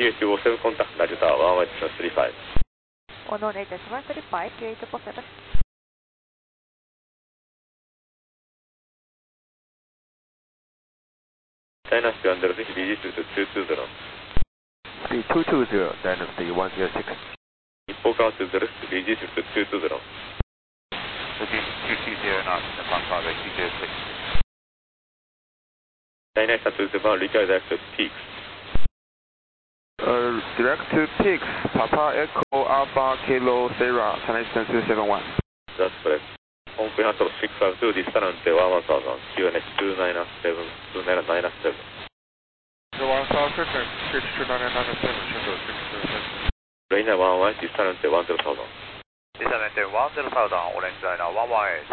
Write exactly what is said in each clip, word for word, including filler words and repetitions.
エイチフォーセブン contact Niger Tower one one eight three five. one one eight three five, Q eight four seven. Dynasty one zero six, reduce to two two zero. Speed two two zero, Dynasty one zero six. 日報カウントゼロ reduce to two two zero. Reduce two two zero knots, Nepal Cargo two zero six. Dynasty two seven one, require direct to peaks. Uh, direct to peaks, Papa Echo Alpha Kilo Sierra, China two seven one. That's correct. On clear handle six five two, distance one one thousand, Q N H two nine seven, two nine nine seven. one thousand, six two nine nine seven, Shuttle six zero seven. Rainer one one, distance one zero thousand. Distance one zero thousand, Orange Liner one one eight.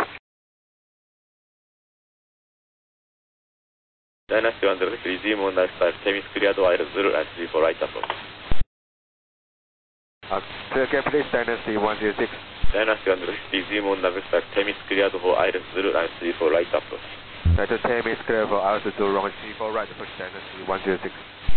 Dynasty one zero six, resume on nice type, Temis cleared wire zero and three for right approach. Uh, clear again please, Dynasty one zero six. Dynasty one zero six, resume on nice type, Temis cleared for iris zero and three for right approach. Delta Temis clear for altitude runway three four right approach, Dynasty one zero six.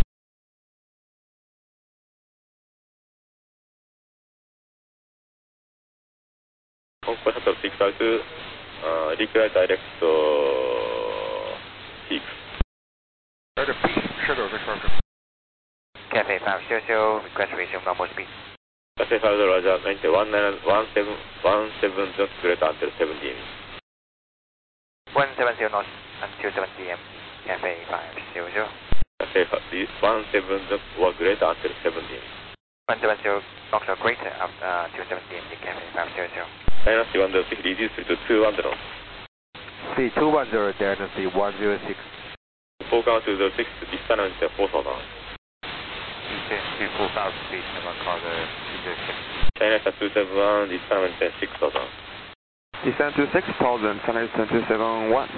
Concourse Shuttle six five two, uh, require direct to peaks. Direct to peaks, Shuttle six five two. Cafe five zero zero, request resume normal speed. Cafe five zero, Roger, maintain one nine one seven one seven knots greater until seven D M. one seven zero knots until seven D M. Cafe five zero zero. Cafe one seven knots or greater until seven D M. one seven zero knots or greater up uh, to seven D M. Cafe five zero zero. Dynasty one zero six, reduce to two one zero. Speed two one zero, Dynasty one zero six. four count two zero six, distance four thousand. Distance four thousand feet, Nepal Cargo two zero six. Dynasty two seven one, distance six thousand. Descend to six thousand, China two seven one.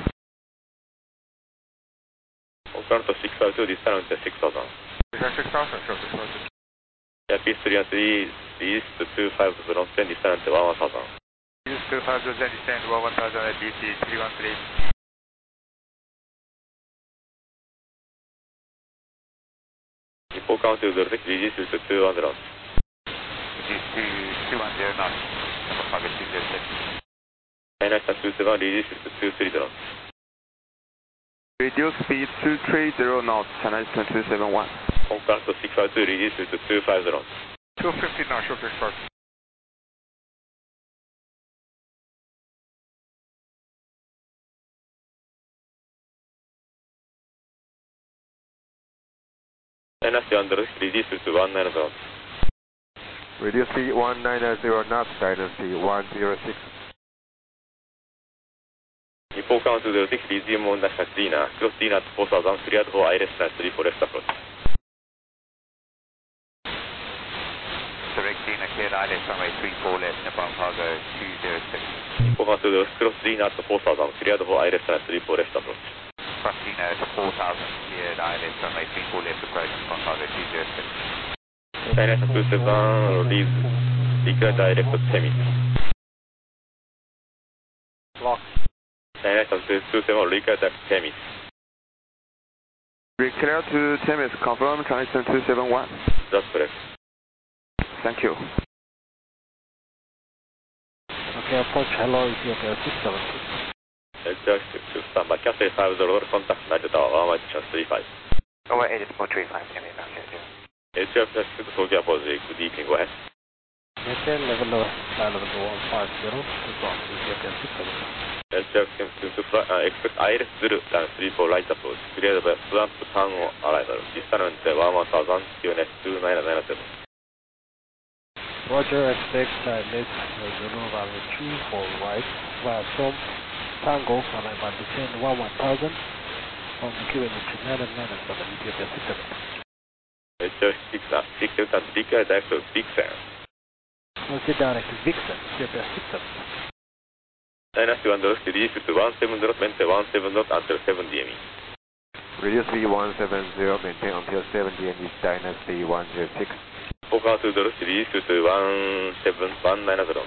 four count six five two, distance six thousand. Distance six thousand, show six thousand. Yeah, P three and three, reduce to two five zero, then distance one one thousand. Use two thousand, then descend one one thousand at D C three one three. four count two zero six, reduce to two one zero. Reduce to two one zero knots, Nepal Cargo two zero six. Dynasty two seven one, reduce to two three zero. Reduce speed two three zero knots, China two seven one. four count six five two, reduce to two five zero. two fifty knots, show six five. Dynasty one zero six, reduce to one nine zero. Reduce speed one nine zero knots, Dynasty one zero six. four count two zero six, resume on dash Dina, cross Dina at four thousand, cleared for iris three for left approach. Direct Dina, cleared I L S runway three four left, Nepal Cargo two zero six. four count two zero six, cross Dina at four thousand, cleared for iris three for left approach. Cross Dina at four thousand, cleared I L S runway three four left approach, Nepal Cargo two zero six. Dynasty two seven one, leave, declare direct to Temis. Lock. Dynasty two seven one, declare direct to Temis. Declare to Temis, confirm China two seven one. That's correct. Thank you. Okay, approach hello, Ethiopia six seven six. Just to stand by, Cafe five zero, contact Niger Tower one one eight three five. one one eight four three five, Cafe five zero zero. H F S to Tokyo Project, deeping, go ahead. Maintain level uh, level one five zero, to from Ethiopia six seven six. H F S to fly, uh, expect iris zero and three for right approach, cleared by swamp town arrival, distance one one thousand, Q N H two nine nine seven. Roger, expect uh, next uh, zero runway three for right, via from Tango, arrival descend one one thousand, from Q N H nine nine seven, Ethiopia six seven six. H F six six and declare direct to Vixen. Proceed direct to Vixen, Ethiopia six seven six. Dynasty one zero six, reduce to one seven zero, maintain one seven zero until seven D M E. Reduce speed one seven zero, maintain until seven D M E, Dynasty one zero six. four count two zero six, reduce to one seven one nine zero.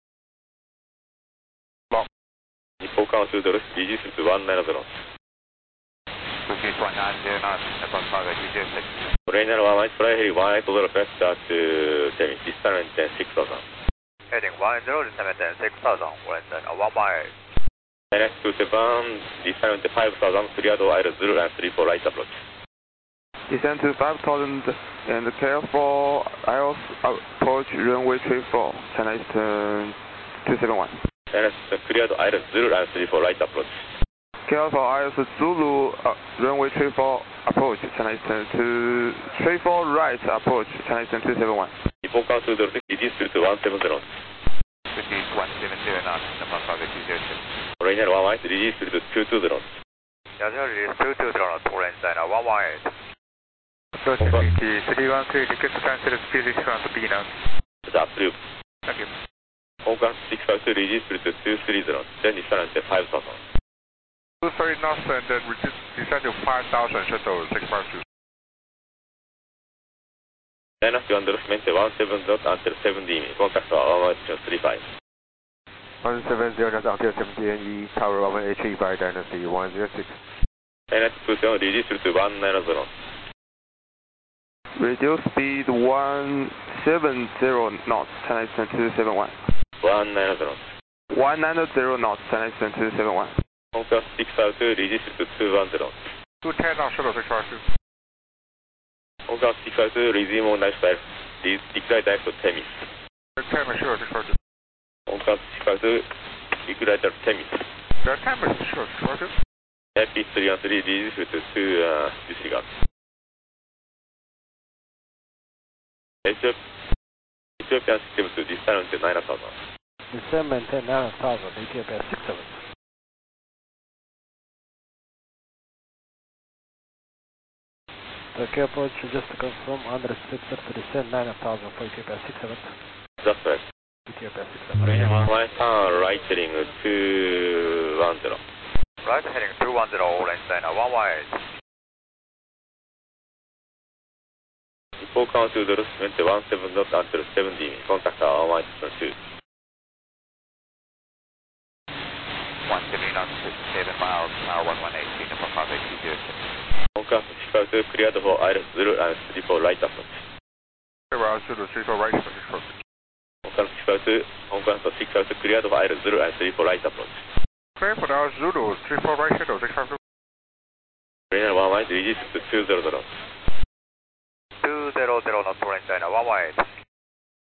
Lock. four count two zero six, reduce to one nine zero. Reduce one nine zero knots, Nepal Cargo two zero six. Rainer one one eight, fly heli one eight zero, fast start to Temis, distance six thousand. Heading one zero, descending six thousand, Western one one eight. N S two seven, distance five thousand, cleared I L zero and three four right approach. Descend to five thousand and clear for I L S approach runway three four, China Eastern two seven one. N S cleared I L zero and three four right approach. Clear for I L S Zulu uh, runway three four approach, China Eastern two three four right approach, China Eastern two seven one. Report count to the reduce to one seven zero. Reduce one seven zero knots, number five two zero six. Rainer one one eight, reduce to two two zero. Delta release two two zero knots, orange China one one eight. Approaching V T three one three, ticket to cancel speed six one to B now. That's absolute. Thank you. Hong Kong six five two, reduce to two three zero, then distance five thousand. two three knots and then reduce, descend to five thousand, shuttle six five two. Dynasty undersmente one seven zero until seven D M, contact one one eight three five. one seven zero knots until seven D M, tower one one eight three five, Dynasty one zero six. Dynasty two seven, reduce to one nine zero. Reduce speed one seven zero knots, China Eastern two seven one. one nine zero. one nine zero knots, China Eastern two seven one. Hong Kong six five two, reduce to two one zero. two ten knots, shuttle six five two. Hong Kong six five two, resume on lifestyle, decline dive to Temis. Time is short, six five two. Hong Kong six five two, decline dive to Temis. The time is short, six five two. F P three one three, reduce to two uh, disregard. Ethiopian system to distance nine thousand. Descend maintain nine thousand, Ethiopia six seven. The approach just to confirm unrestricted to descend nine thousand for Ethiopia six seven. That's right. Ethiopia six seven. One turn right heading two one zero. Right heading two one zero, orange China one one eight. Report count to the Rusmente one seven zero until seven D M, contact one one eight two. one seven knots, seven miles, power one one eight, number five eight two zero six. Hong Kong six five two, cleared for I L zero and three four right approach. Zero zero three four right approach. Hong Kong six five two, Hong Kong six five two, cleared for I L zero and three four right approach. Clear for the Zulu, three four right shuttle six five two. Rainer one one eight, reduce to two zero zero. two zero zero knots, orange China one one eight.